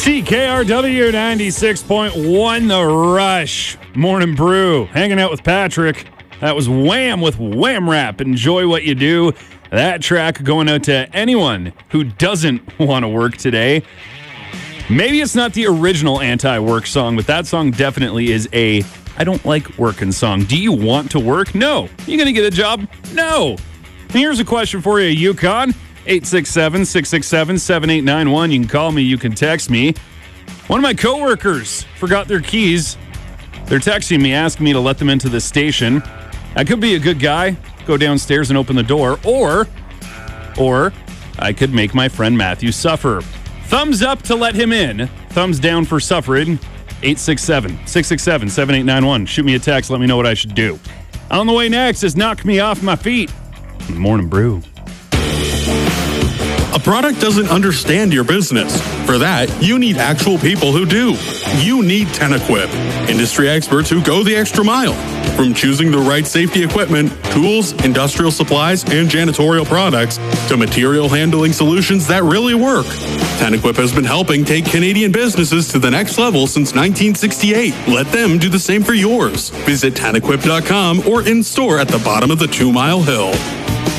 CKRW 96.1 The Rush. Morning Brew. Hanging out with Patrick. That was Wham with Wham Rap. Enjoy what you do. That track going out to anyone who doesn't want to work today. Maybe it's not the original anti-work song, but that song definitely is a I don't like working song. Do you want to work? No. You going to get a job? No. Here's a question for you, Yukon. 867-667-7891. You can call me. You can text me. One of my coworkers forgot their keys. They're texting me, asking me to let them into the station. I could be a good guy, go downstairs and open the door, or I could make my friend Matthew suffer. Thumbs up to let him in. Thumbs down for suffering. 867-667-7891. Shoot me a text. Let me know what I should do. On the way next is Knock Me Off My Feet. Morning Brew. A product doesn't understand your business. For that, you need actual people who do. You need Tenequip, industry experts who go the extra mile. From choosing the right safety equipment, tools, industrial supplies, and janitorial products, to material handling solutions that really work. Tenequip has been helping take Canadian businesses to the next level since 1968. Let them do the same for yours. Visit Tenequip.com or in store at the bottom of the 2 Mile Hill.